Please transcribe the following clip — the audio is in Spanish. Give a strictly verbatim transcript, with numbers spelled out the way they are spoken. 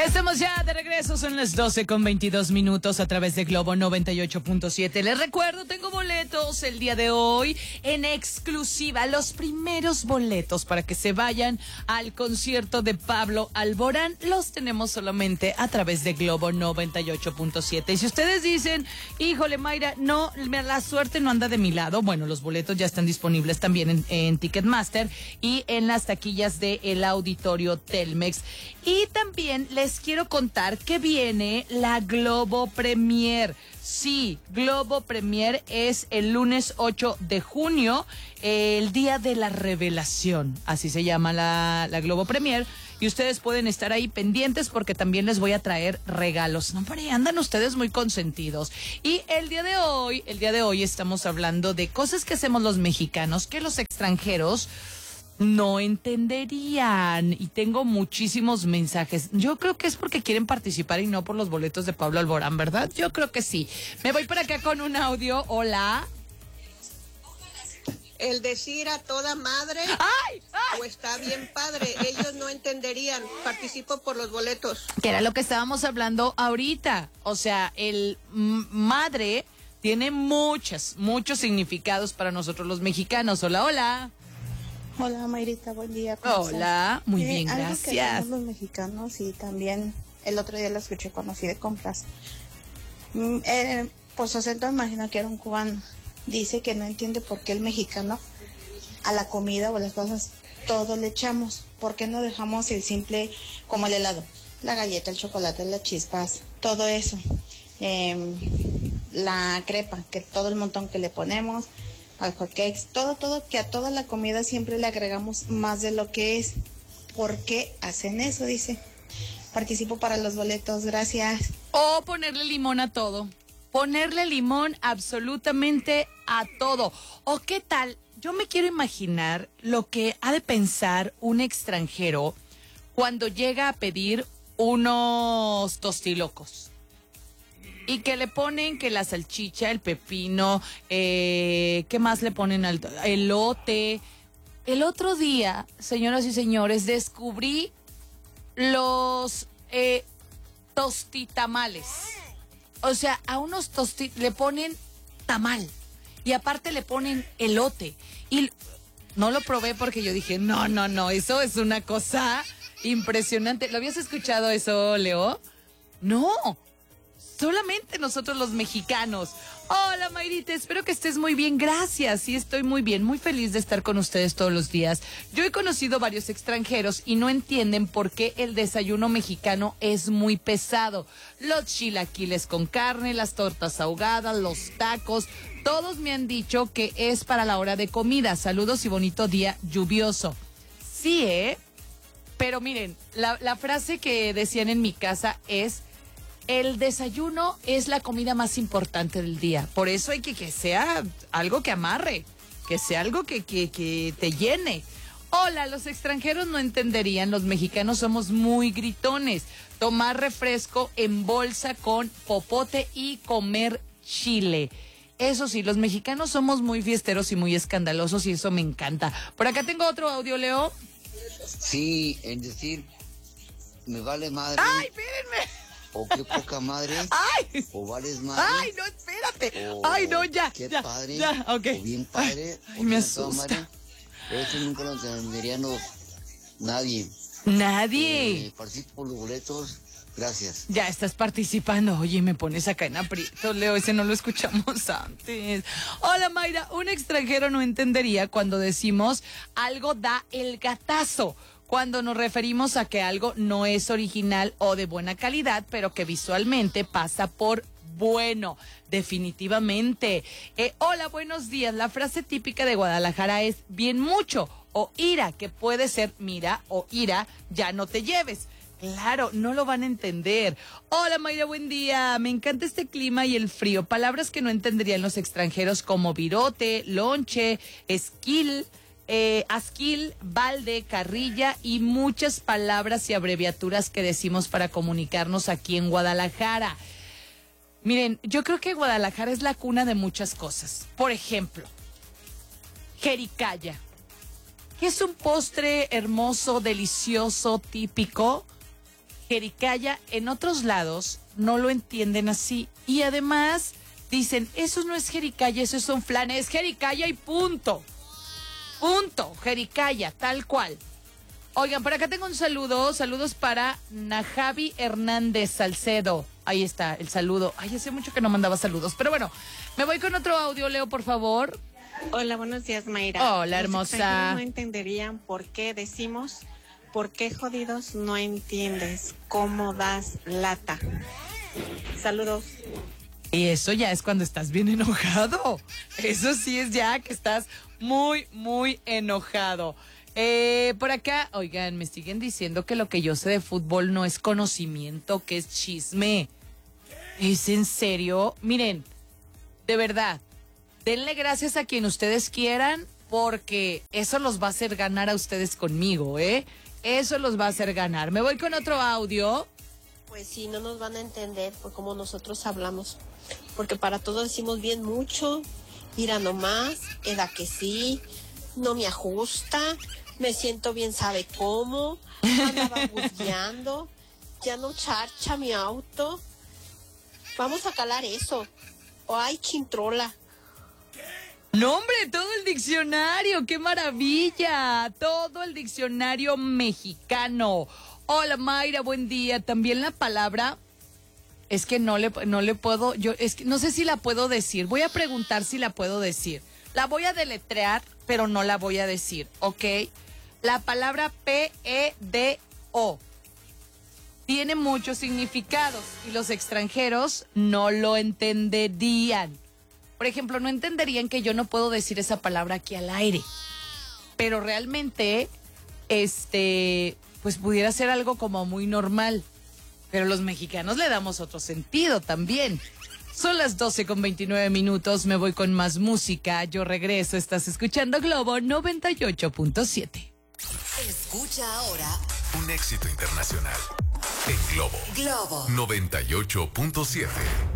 Estamos ya de regreso, son las doce con veintidós minutos a través de Globo noventa y ocho punto siete. Les recuerdo, tengo boletos el día de hoy en exclusiva, los primeros boletos para que se vayan al concierto de Pablo Alborán. Los tenemos solamente a través de Globo noventa y ocho punto siete. Y si ustedes dicen, híjole Mayra, no, la suerte no anda de mi lado, bueno, los boletos ya están disponibles también en, en Ticketmaster y en las taquillas del Auditorio Telmex. Y también les quiero contar que viene la Globo Premier. Sí, Globo Premier es el lunes ocho de junio, el día de la revelación. Así se llama la, la Globo Premier. Y ustedes pueden estar ahí pendientes porque también les voy a traer regalos. No, pero andan ustedes muy consentidos. Y el día de hoy, el día de hoy estamos hablando de cosas que hacemos los mexicanos que los extranjeros no entenderían. Y tengo muchísimos mensajes. Yo creo que es porque quieren participar y no por los boletos de Pablo Alborán, ¿verdad? Yo creo que sí. Me voy por acá con un audio. Hola. El decir a toda madre ¡Ay! ¡Ay! o está bien padre, ellos no entenderían. Participo por los boletos. Que era lo que estábamos hablando ahorita. O sea, el m- madre tiene muchas, muchos significados para nosotros los mexicanos. Hola, hola. Hola Mayrita, buen día. ¿Cómo Hola, estás? muy Eh, bien, algo gracias. que hacemos los mexicanos y también el otro día la escuché cuando fui de compras. Mm, eh, por su acento imagino que era un cubano. Dice que no entiende por qué el mexicano a la comida o a las cosas todo le echamos. ¿Por qué no dejamos el simple como el helado? La galleta, el chocolate, las chispas, todo eso. Eh, la crepa, que todo el montón que le ponemos, al hot cakes, todo, todo, que a toda la comida siempre le agregamos más de lo que es. ¿Por qué hacen eso? Dice. Participo para los boletos, gracias. O ponerle limón a todo. Ponerle limón absolutamente a todo. O qué tal, yo me quiero imaginar lo que ha de pensar un extranjero cuando llega a pedir unos tostilocos. Y que le ponen que la salchicha, el pepino, eh, ¿qué más le ponen al elote? El otro día, señoras y señores, descubrí los eh, tostitamales. O sea, a unos tosti le ponen tamal y aparte le ponen elote. Y no lo probé porque yo dije, no, no, no, eso es una cosa impresionante. ¿Lo habías escuchado eso, Leo? No. Solamente nosotros los mexicanos. Hola Mayrita, espero que estés muy bien. Gracias, sí estoy muy bien, muy feliz de estar con ustedes todos los días. Yo he conocido varios extranjeros y no entienden por qué el desayuno mexicano es muy pesado. Los chilaquiles con carne, las tortas ahogadas, los tacos, todos me han dicho que es para la hora de comida. Saludos y bonito día lluvioso. Sí, ¿eh? Pero miren, la, la frase que decían en mi casa es: el desayuno es la comida más importante del día. Por eso hay que que sea algo que amarre, que sea algo que, que, que te llene. Hola, los extranjeros no entenderían, los mexicanos somos muy gritones. Tomar refresco en bolsa con popote y comer chile. Eso sí, los mexicanos somos muy fiesteros y muy escandalosos y eso me encanta. Por acá tengo otro audio, Leo. Sí, en decir, me vale madre. ¡Ay, espérenme! O qué poca madre. ¡Ay! O vales madre. ¡Ay, no, espérate! O ¡Ay, no, ya! Qué ya, padre. Ya, ok. O bien padre. Ay, o me bien toda asusta. madre. Pero eso nunca lo entendería no, nadie. Nadie. Eh, participo por los boletos. Gracias. Ya estás participando. Oye, me pones acá en aprietos, Leo. Ese no lo escuchamos antes. Hola, Mayra. Un extranjero no entendería cuando decimos algo da el gatazo, cuando nos referimos a que algo no es original o de buena calidad, pero que visualmente pasa por bueno. Definitivamente. Eh, hola, buenos días. La frase típica de Guadalajara es bien mucho o ira, que puede ser mira o ira, ya no te lleves. Claro, no lo van a entender. Hola Mayra, buen día. Me encanta este clima y el frío. Palabras que no entenderían los extranjeros como virote, lonche, esquil, eh, asquil, balde, carrilla y muchas palabras y abreviaturas que decimos para comunicarnos aquí en Guadalajara. Miren, yo creo que Guadalajara es la cuna de muchas cosas. Por ejemplo, jericaya, que es un postre hermoso, delicioso, típico. jericaya en otros lados no lo entienden así. Y además dicen, eso no es jericaya, eso son flanes, es jericaya y punto. Punto, jericaya, tal cual. Oigan, por acá tengo un saludo, saludos para Najavi Hernández Salcedo. Ahí está, el saludo. Ay, hace mucho que no mandaba saludos, pero bueno, me voy con otro audio, Leo, por favor. Hola, buenos días, Mayra. Hola, hermosa. Los extranjeros no entenderían por qué decimos, ¿por qué jodidos no entiendes cómo das lata? Saludos. Y eso ya es cuando estás bien enojado. Eso sí es ya que estás muy, muy enojado. Eh, por acá, oigan, me siguen diciendo que lo que yo sé de fútbol no es conocimiento, que es chisme. ¿Es en serio? Miren, de verdad, denle gracias a quien ustedes quieran, porque eso los va a hacer ganar a ustedes conmigo, ¿eh? Eso los va a hacer ganar. Me voy con otro audio. Pues sí, no nos van a entender por cómo nosotros hablamos. Porque para todo decimos bien mucho. Mira nomás, edad que sí, no me ajusta, me siento bien sabe cómo, andaba buscando, ya no charcha mi auto. Vamos a calar eso. O ay, chintrola. No, hombre, todo el diccionario, qué maravilla, todo el diccionario mexicano. Hola, Mayra, buen día. También la palabra, es que no le, no le puedo, yo es que no sé si la puedo decir. Voy a preguntar si la puedo decir. La voy a deletrear, pero no la voy a decir, ¿ok? La palabra P E D O tiene muchos significados y los extranjeros no lo entenderían. Por ejemplo, no entenderían que yo no puedo decir esa palabra aquí al aire. Pero realmente, este, pues pudiera ser algo como muy normal. Pero los mexicanos le damos otro sentido también. Son las doce con veintinueve minutos, me voy con más música. Yo regreso, estás escuchando Globo noventa y ocho punto siete. Escucha ahora un éxito internacional en Globo. Globo noventa y ocho punto siete.